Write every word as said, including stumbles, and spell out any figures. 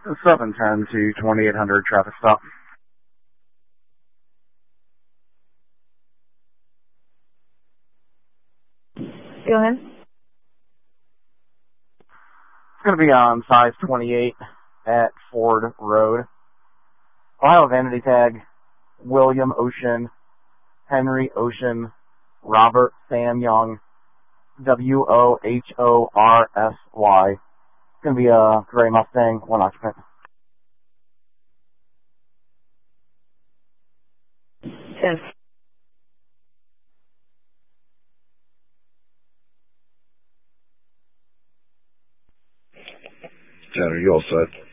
seven ten to twenty-eight hundred traffic stop. Go ahead. It's going to be on size twenty-eight at Ford Road. Ohio vanity tag, William Ocean, Henry Ocean, Robert Sam Young, W O H O R S Y. It's going to be a gray Mustang, one occupant. Yes. Tanner, you all set?